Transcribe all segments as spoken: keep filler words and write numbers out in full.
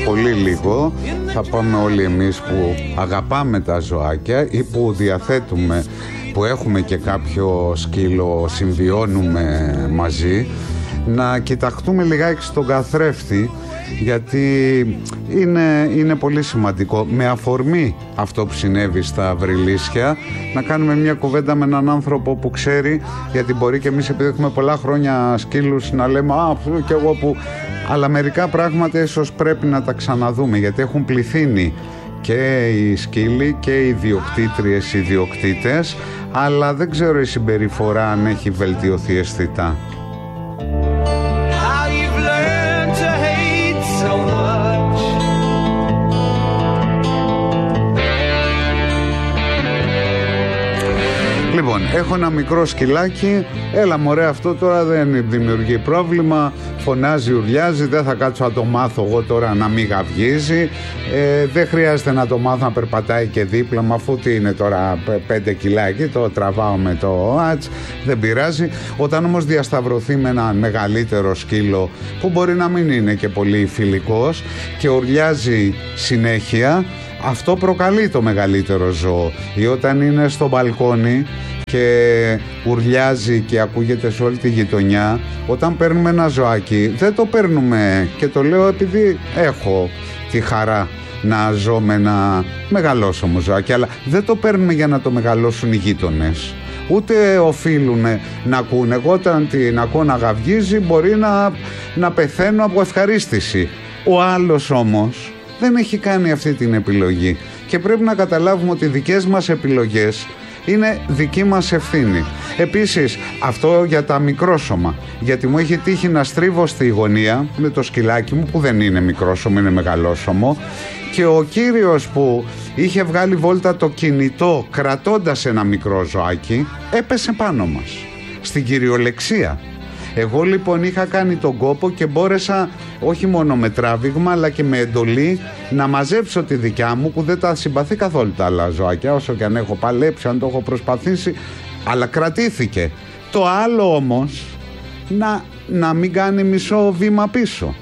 πολύ λίγο θα πάμε όλοι εμείς που αγαπάμε τα ζωάκια ή που διαθέτουμε, που έχουμε και κάποιο σκύλο, συμβιώνουμε μαζί, να κοιταχτούμε λιγάκι στον καθρέφτη, γιατί είναι, είναι πολύ σημαντικό, με αφορμή αυτό που συνέβη στα Βρυλίσια, να κάνουμε μια κουβέντα με έναν άνθρωπο που ξέρει, γιατί μπορεί και εμείς, επειδή έχουμε πολλά χρόνια σκύλους, να λέμε «Α, και εγώ που...» αλλά μερικά πράγματα ίσως πρέπει να τα ξαναδούμε, γιατί έχουν πληθύνει και οι σκύλοι και οι ιδιοκτήτριες, οι ιδιοκτήτες, αλλά δεν ξέρω η συμπεριφορά αν έχει βελτιωθεί αισθητά. Λοιπόν, έχω ένα μικρό σκυλάκι. Έλα μωρέ, αυτό τώρα δεν δημιουργεί πρόβλημα. Φωνάζει, ουρλιάζει. Δεν θα κάτσω να το μάθω εγώ τώρα να μην γαυγίζει. ε, Δεν χρειάζεται να το μάθω να περπατάει και δίπλα μου, αφού τι είναι τώρα πέντε κιλάκι, το τραβάω με το άτς. Δεν πειράζει. Όταν όμως διασταυρωθεί με ένα μεγαλύτερο σκύλο, που μπορεί να μην είναι και πολύ φιλικός, και ουρλιάζει συνέχεια, αυτό προκαλεί το μεγαλύτερο ζώο. Ή όταν είναι στο μπαλκόνι και ουρλιάζει και ακούγεται σε όλη τη γειτονιά, όταν παίρνουμε ένα ζωάκι, δεν το παίρνουμε, και το λέω επειδή έχω τη χαρά να ζω με ένα μεγαλόσωμο ζωάκι, αλλά δεν το παίρνουμε για να το μεγαλώσουν οι γείτονες, ούτε οφείλουν να ακούνε. Εγώ όταν την ακούω να γαυγίζει, μπορεί να, να πεθαίνω από ευχαρίστηση. Ο άλλος όμως δεν έχει κάνει αυτή την επιλογή, και πρέπει να καταλάβουμε ότι οι δικές μας επιλογές είναι δική μας ευθύνη. Επίσης, αυτό για τα μικρόσωμα, γιατί μου έχει τύχει να στρίβω στη γωνία με το σκυλάκι μου, που δεν είναι μικρόσωμο, είναι μεγαλόσωμο, και ο κύριος που είχε βγάλει βόλτα το κινητό κρατώντας ένα μικρό ζωάκι, έπεσε πάνω μας, στην κυριολεξία. Εγώ λοιπόν είχα κάνει τον κόπο και μπόρεσα όχι μόνο με τράβηγμα, αλλά και με εντολή να μαζέψω τη δικιά μου, που δεν τα συμπαθεί καθόλου τα άλλα ζωάκια, όσο και αν έχω παλέψει, αν το έχω προσπαθήσει, αλλά κρατήθηκε. Το άλλο όμως να, να μην κάνει μισό βήμα πίσω,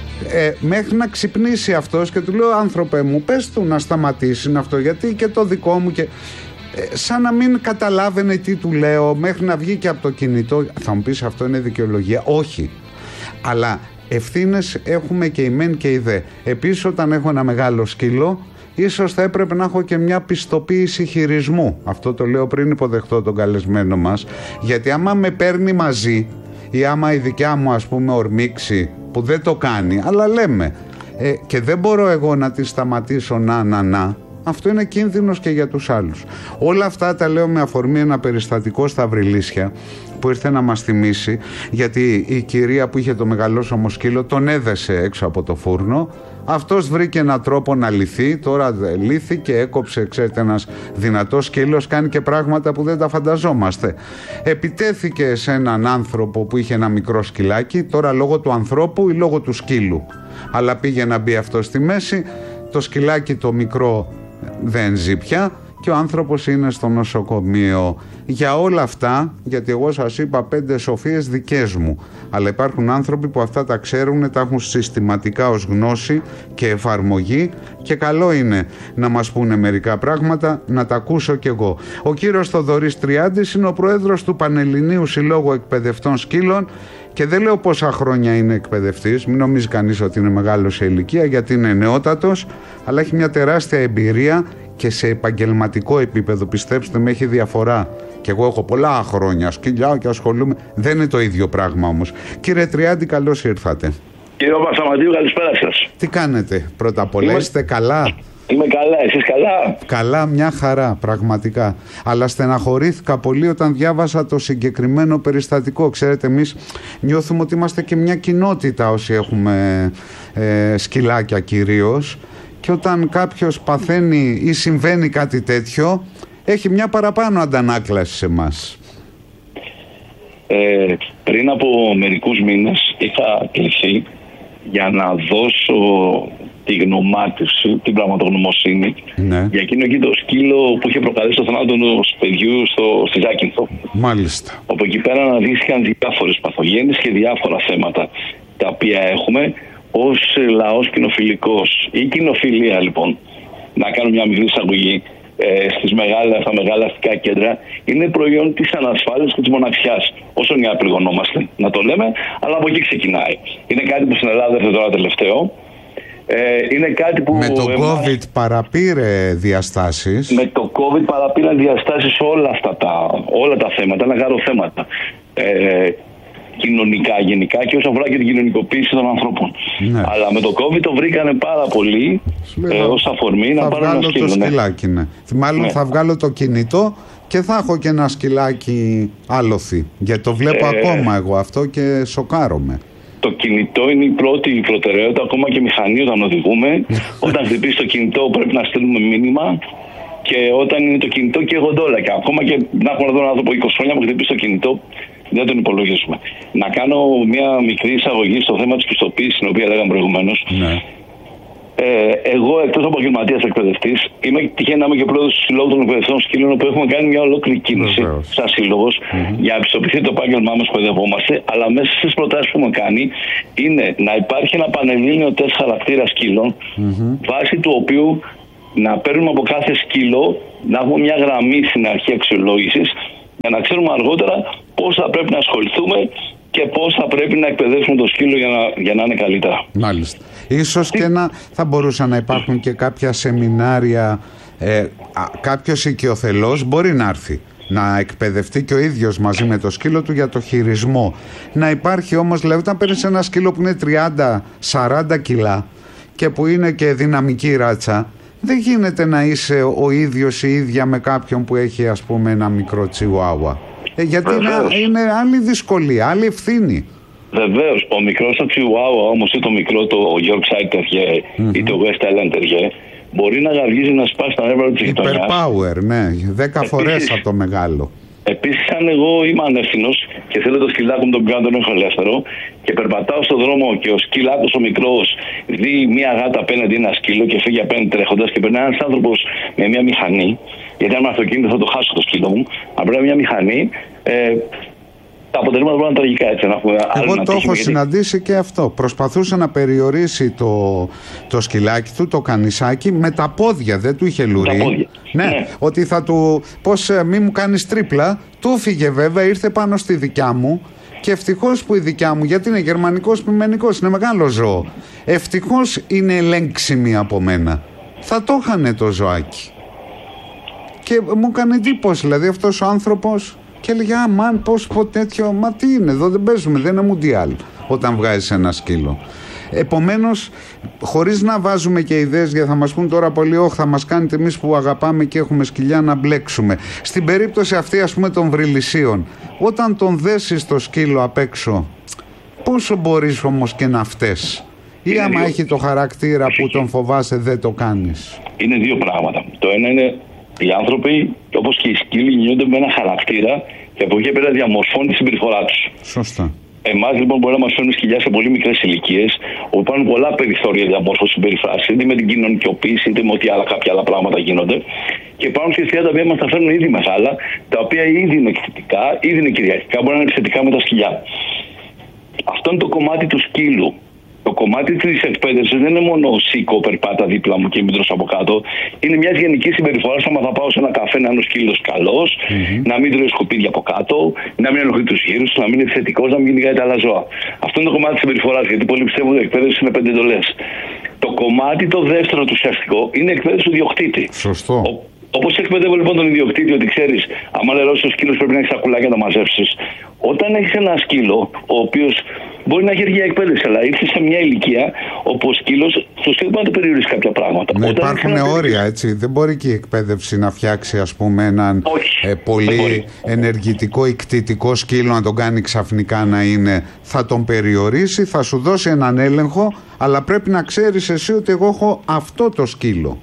ε, μέχρι να ξυπνήσει αυτός, και του λέω άνθρωπε μου, πες του να σταματήσει αυτό, γιατί και το δικό μου, και ε, σαν να μην καταλάβαινε τι του λέω, μέχρι να βγει και από το κινητό. Θα μου πεις αυτό είναι δικαιολογία? Όχι, αλλά ευθύνες έχουμε και η μεν και η δε. Επίσης, όταν έχω ένα μεγάλο σκύλο, ίσως θα έπρεπε να έχω και μια πιστοποίηση χειρισμού. Αυτό το λέω πριν υποδεχτώ τον καλεσμένο μας, γιατί άμα με παίρνει μαζί, ή άμα η δικιά μου ας πούμε ορμήξει, που δεν το κάνει, αλλά λέμε, ε, και δεν μπορώ εγώ να τη σταματήσω να να να, αυτό είναι κίνδυνος και για τους άλλους. Όλα αυτά τα λέω με αφορμή ένα περιστατικό στα Βρυλίσια που ήρθε να μας θυμίσει, γιατί η κυρία που είχε το μεγαλόσωμο σκύλο τον έδεσε έξω από το φούρνο. Αυτός βρήκε έναν τρόπο να λυθεί, τώρα λύθηκε, έκοψε, ξέρετε, ένας δυνατός σκύλος κάνει και πράγματα που δεν τα φανταζόμαστε. Επιτέθηκε σε έναν άνθρωπο που είχε ένα μικρό σκυλάκι, τώρα λόγω του ανθρώπου ή λόγω του σκύλου, αλλά πήγε να μπει αυτό στη μέση, το σκυλάκι το μικρό δεν ζει πια και ο άνθρωπος είναι στο νοσοκομείο. Για όλα αυτά, γιατί εγώ σας είπα πέντε σοφίες δικές μου, αλλά υπάρχουν άνθρωποι που αυτά τα ξέρουν, τα έχουν συστηματικά ως γνώση και εφαρμογή, και καλό είναι να μας πούνε μερικά πράγματα, να τα ακούσω κι εγώ. Ο κύριος Θοδωρής Τριάντης είναι ο πρόεδρος του Πανελληνίου Συλλόγου Εκπαιδευτών Σκύλων, και δεν λέω πόσα χρόνια είναι εκπαιδευτής, μην νομίζει κανείς ότι είναι μεγάλος σε ηλικία, γιατί είναι νεότατος, αλλά έχει μια τεράστια εμπειρία και σε επαγγελματικό επίπεδο, πιστέψτε με, έχει διαφορά. Και εγώ έχω πολλά χρόνια σκυλιά και ασχολούμαι, δεν είναι το ίδιο πράγμα όμως. Κύριε Τριάντη, καλώς ήρθατε. Κύριε Παπασταματίου, καλησπέρα σας. Τι κάνετε πρώτα απ' όλα, είστε καλά? Είμαι καλά, εσείς καλά? Καλά, μια χαρά, πραγματικά. Αλλά στεναχωρήθηκα πολύ όταν διάβασα το συγκεκριμένο περιστατικό. Ξέρετε, εμείς νιώθουμε ότι είμαστε και μια κοινότητα όσοι έχουμε ε, σκυλάκια κυρίως, και όταν κάποιος παθαίνει ή συμβαίνει κάτι τέτοιο, έχει μια παραπάνω αντανάκλαση σε εμάς. Ε, πριν από μερικούς μήνες είχα κληθεί για να δώσω τη γνωμάτευση, την πραγματογνωμοσύνη, ναι, για εκείνο εκεί το σκύλο που είχε προκαλέσει το θάνατο ενός παιδιού στο, στη Ζάκυνθο. Μάλιστα. Από εκεί πέρα αναδείχθηκαν διάφορες παθογένειες και διάφορα θέματα τα οποία έχουμε, ως λαός κοινοφιλικός ή κοινοφιλία λοιπόν, να κάνω μια μικρή εισαγωγή, ε, στις μεγάλα, στα μεγάλα αστικά κέντρα, είναι προϊόν της ανασφάλειας και της μοναξιάς. Όσο νέα πληγωνόμαστε, να το λέμε, αλλά από εκεί ξεκινάει. Είναι κάτι που στην Ελλάδα έρθει τώρα τελευταίο. Ε, είναι κάτι που με το εμάς, COVID παραπήρε διαστάσεις. Με το COVID παραπήραν διαστάσεις όλα αυτά τα, όλα τα θέματα, ένα γάρο θέματα. Ε, κοινωνικά γενικά και όσο αφορά και την κοινωνικοποίηση των ανθρώπων. Ναι. Αλλά με το COVID το βρήκανε πάρα πολύ ε, ως αφορμή να πάρουν ένα σκύλο. Θα βγάλω το σκυλάκι, ναι. Μάλλον ναι. θα βγάλω το κινητό και θα έχω και ένα σκυλάκι άλοθη. Γιατί το βλέπω ε, ακόμα εγώ αυτό και σοκάρομαι. Το κινητό είναι η πρώτη προτεραιότητα, ακόμα και μηχανή όταν οδηγούμε. Όταν χτυπήσει το κινητό πρέπει να στέλνουμε μήνυμα. Και όταν είναι το κινητό και γοντόλακα. Ακόμα και να έχουμε εδώ έναν άνθρωπο είκοσι χρόνια που χτυπήσει το κινητό, δεν τον υπολογίζουμε. Να κάνω μια μικρή εισαγωγή στο θέμα της πιστοποίησης, την οποία λέγαμε προηγουμένως. Ναι. Ε, εγώ, εκτός από επαγγελματίας εκπαιδευτής, είμαι τυχαίνει να είμαι και πρόεδρος του Συλλόγου των Εκπαιδευτών Σκύλων, που έχουμε κάνει μια ολόκληρη κίνηση, σαν σύλλογος, mm-hmm. για να πιστοποιηθεί το επάγγελμά μας που εκπαιδευόμαστε. Αλλά μέσα στις προτάσεις που έχουμε κάνει είναι να υπάρχει ένα πανελλήνιο τεστ χαρακτήρα σκύλων, mm-hmm. βάσει του οποίου να παίρνουμε από κάθε σκύλο, να έχουμε μια γραμμή στην αρχή αξιολόγησης, για να ξέρουμε αργότερα πώς θα πρέπει να ασχοληθούμε και πώς θα πρέπει να εκπαιδεύσουμε το σκύλο για να, για να είναι καλύτερα. Μάλιστα. Ίσως και να θα μπορούσαν να υπάρχουν και κάποια σεμινάρια, ε, κάποιος οικειοθελός μπορεί να έρθει να εκπαιδευτεί και ο ίδιος μαζί με το σκύλο του για το χειρισμό. Να υπάρχει όμως, δηλαδή, όταν παίρνεις ένα σκύλο που είναι τριάντα σαράντα κιλά και που είναι και δυναμική ράτσα, δεν γίνεται να είσαι ο ίδιος η ίδια με κάποιον που έχει, ας πούμε, ένα μικρό τσιουάουα. Ε, γιατί είναι, είναι άλλη δυσκολία, άλλη ευθύνη. Βεβαίως. Ο μικρός το τσιουάουα όμως ή το μικρό το Yorkshire Terrier mm-hmm. ή το West Island Terrier μπορεί να γαργίζει να σπάσει τα νεύρα της γειτονιάς. Hyperpower, ναι. Δέκα φορές από το μεγάλο. Επίσης, αν εγώ είμαι ανεύθυνος και θέλω το σκυλάκι μου τον κάνω τον έχω ελεύθερο και περπατάω στον δρόμο και ο σκυλάκος ο μικρός δει μία γάτα απέναντι ένα σκύλο και φύγει απέναντι τρέχοντας και περνάει ένας άνθρωπος με μία μηχανή, γιατί αν με αυτοκίνητο θα το χάσω το σκύλο μου, αν περνάει μία μηχανή, ε, τα αποτελέσματα μπορεί να είναι τραγικά, έτσι. Να έχουμε Εγώ το έχω γιατί... συναντήσει και αυτό. Προσπαθούσε να περιορίσει το, το σκυλάκι του, το κανισάκι, με τα πόδια. Δεν του είχε λουρί. Ναι, ναι, ότι θα του. Πώς μη μου κάνεις τρίπλα. Του φύγε βέβαια, ήρθε πάνω στη δικιά μου. Και ευτυχώς που η δικιά μου, γιατί είναι γερμανικός πιμενικός, είναι μεγάλο ζώο. Ευτυχώς είναι ελέγξιμη από μένα. Θα το είχανε το ζωάκι. Και μου έκανε εντύπωση, δηλαδή αυτός ο άνθρωπος. Και έλεγε, α, μαν, πώς πω τέτοιο, μα τι είναι, εδώ δεν παίζουμε, δεν είναι μουντιάλ όταν βγάζεις ένα σκύλο. Επομένως, χωρίς να βάζουμε και ιδέες, γιατί θα μας πούν τώρα πολύ, όχι, θα μας κάνετε εμείς που αγαπάμε και έχουμε σκυλιά να μπλέξουμε. Στην περίπτωση αυτή, ας πούμε, των βρυλισίων, όταν τον δέσεις το σκύλο απ' έξω, πόσο μπορείς όμως και να φταίς? Ή άμα έχει το χαρακτήρα που τον φοβάσαι, δεν το κάνεις? Είναι δύο πράγματα. Το ένα είναι οι άνθρωποι, όπως και οι σκύλοι, γεννιούνται με ένα χαρακτήρα και από εκεί πέρα διαμορφώνει τη συμπεριφορά τους. Σωστά. Εμάς λοιπόν μπορεί να μας φέρουν σκυλιά σε πολύ μικρές ηλικίες, όπου υπάρχουν πολλά περιθώρια διαμόρφωσης συμπεριφράσης, είτε με την κοινωνικοποίηση, είτε με ό,τι άλλα κάποια άλλα πράγματα γίνονται. Και υπάρχουν και σκυλιά τα οποία μας τα φέρνουν ήδη μεγάλα, τα οποία ήδη είναι εκθετικά, ήδη είναι κυριαρχικά, μπορεί να είναι επιθετικά με τα σκυλιά. Αυτό είναι το κομμάτι του σκύλου. Το κομμάτι της εκπαίδευσης δεν είναι μόνο σήκω, περπάτα δίπλα μου και μην τρως από κάτω. Είναι μια γενική συμπεριφορά. Άμα θα πάω σε ένα καφέ να είναι ο σκύλος καλός, mm-hmm. να μην τρώει σκουπίδια από κάτω, να μην ενοχλεί τους γύρους, να μην είναι θετικός, να μην κυνηγάει τα άλλα ζώα. Αυτό είναι το κομμάτι της συμπεριφοράς, γιατί πολλοί πιστεύουν ότι η εκπαίδευση είναι πέντε εντολές. Το κομμάτι το δεύτερο του ουσιαστικό είναι η εκπαίδευση του ιδιοκτήτη. Σωστό. Ο... Όπως εκπαιδεύω λοιπόν τον ιδιοκτήτη, ότι ξέρεις, άμα λερώσει ο σκύλος πρέπει να έχεις τα κουλάκια να τα μαζέψεις. Όταν έχεις ένα σκύλο, ο οποίος μπορεί να έχει αργία εκπαίδευση, αλλά ήρθε σε μια ηλικία όπου ο σκύλος, στο σκύλο μπορεί να το περιορίσει κάποια πράγματα. Ναι, υπάρχουν ένα... όρια, έτσι. Δεν μπορεί και η εκπαίδευση να φτιάξει, ας πούμε, έναν ε, πολύ ενεργητικό, ικτητικό σκύλο, να τον κάνει ξαφνικά να είναι. Θα τον περιορίσει, θα σου δώσει έναν έλεγχο, αλλά πρέπει να ξέρεις εσύ ότι εγώ έχω αυτό το σκύλο.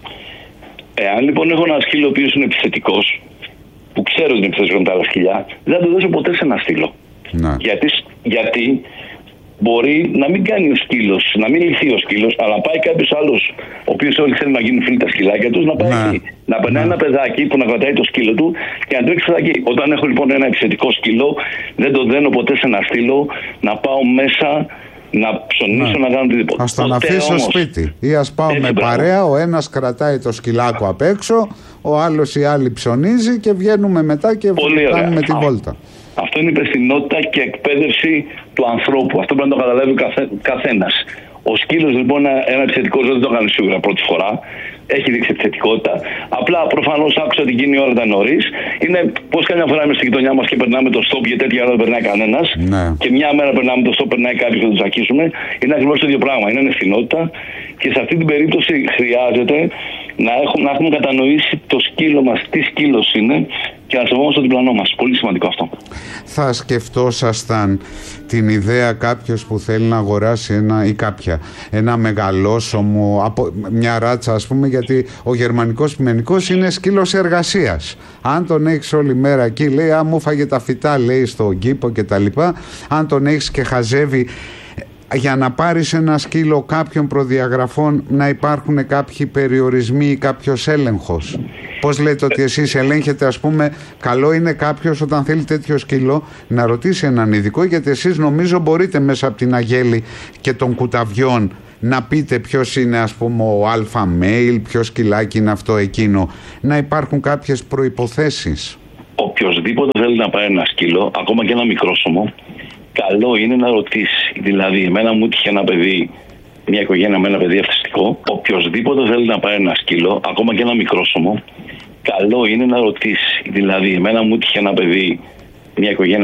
Εάν λοιπόν έχω ένα σκύλο ο οποίος είναι επιθετικός, που ξέρω ότι είναι επιθετικός με τα άλλα σκυλιά, δεν θα το δώσω ποτέ σε ένα στήλο. Γιατί, γιατί μπορεί να μην κάνει ο σκύλος, να μην λυθεί ο σκύλος, αλλά πάει κάποιος άλλος, ο οποίος όλοι θέλουν να γίνουν φίλοι τα σκυλάκια τους, να πάει να. εκεί. Να περνάει ένα παιδάκι που να κρατάει το σκύλο του και να τρέξει εκεί. Όταν έχω λοιπόν ένα επιθετικό σκύλο, δεν το δένω ποτέ σε ένα στήλο, να πάω μέσα να ψωνίσω, ναι. να κάνω οτιδήποτε. Ας τον αφήσω στο σπίτι. Ή ας πάω με παρέα, ο ένας κρατάει το σκυλάκο απ' έξω, ο άλλος ή άλλη ψωνίζει και βγαίνουμε μετά και κάνουμε τη βόλτα. Αυτό είναι υπευθυνότητα και εκπαίδευση του ανθρώπου. Αυτό πρέπει να το καταλάβει ο καθέ, καθένας. Ο σκύλος λοιπόν, ένα επιθετικό ζώο δεν το κάνει σίγουρα πρώτη φορά. Έχει δείξει επιθετικότητα. Απλά προφανώς άκουσα την κοινή ώρα ήταν νωρίς. Είναι πως καμιά φορά είμαι στη γειτονιά μας και περνάμε το stop, γιατί τέτοια ώρα δεν περνάει κανένας. Ναι. Και μια μέρα περνάμε το stop, περνάει κάποιος και τον τσακίσουμε. Είναι ακριβώς το ίδιο πράγμα. Είναι ευθυνότητα και σε αυτή την περίπτωση χρειάζεται να έχουμε, να έχουμε κατανοήσει το σκύλο μας, τι σκύλος είναι και να σεβόμαστε τον διπλανό μας. Πολύ σημαντικό αυτό. Θα σκεφτόσασταν την ιδέα κάποιος που θέλει να αγοράσει ένα ή κάποια, ένα μεγαλόσωμο, από, μια ράτσα ας πούμε, γιατί ο γερμανικός πιμενικός είναι σκύλος εργασίας. Αν τον έχεις όλη μέρα εκεί, λέει, α, μου φάγε τα φυτά, λέει, στον κήπο και τα λοιπά. Αν τον έχεις και χαζεύει, για να πάρεις ένα σκύλο κάποιων προδιαγραφών να υπάρχουν κάποιοι περιορισμοί ή κάποιος έλεγχος. Πώς λέτε ότι εσείς ελέγχετε, ας πούμε, καλό είναι κάποιος όταν θέλει τέτοιο σκύλο να ρωτήσει έναν ειδικό, γιατί εσείς νομίζω μπορείτε μέσα από την αγέλη και των κουταβιών να πείτε ποιος είναι, ας πούμε, ο αλφα μέιλ, ποιο σκυλάκι είναι αυτό εκείνο, να υπάρχουν κάποιες προϋποθέσεις. Οποιοςδήποτε θέλει να πάρει ένα σκύλο, ακόμα και ένα μικρόσωμο, καλό είναι να ρωτήσει. Δηλαδή, εμένα μου είχε ένα παιδί, μια οικογένεια με ένα παιδί αυτιστικό. Οποιοςδήποτε θέλει να πάρει ένα σκύλο, ακόμα και ένα μικρόσωμο, καλό είναι να ρωτήσει. Δηλαδή, εμένα μου είχε ένα παιδί, μια οικογένεια